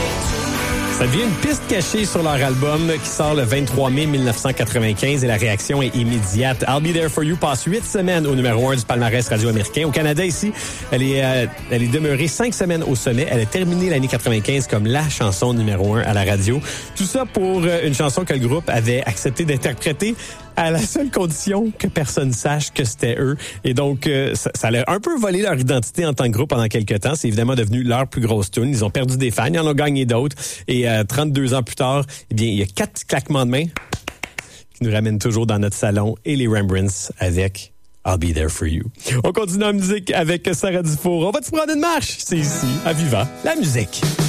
Ça devient une piste cachée sur leur album qui sort le 23 mai 1995 et la réaction est immédiate. I'll Be There For You passe 8 semaines au numéro 1 du palmarès radio américain. Au Canada, ici, elle est demeurée 5 semaines au sommet. Elle a terminé l'année 95 comme la chanson numéro 1 à la radio. Tout ça pour une chanson que le groupe avait accepté d'interpréter à la seule condition que personne sache que c'était eux. Et donc, ça a un peu volé leur identité en tant que groupe pendant quelques temps. C'est évidemment devenu leur plus grosse tune. Ils ont perdu des fans, ils en ont gagné d'autres. Et 32 ans plus tard, eh bien, il y a 4 claquements de mains qui nous ramènent toujours dans notre salon et les Rembrandts avec I'll Be There For You. On continue en musique avec Sarah Dufour. On va te prendre une marche. C'est ici, à Viva, la musique.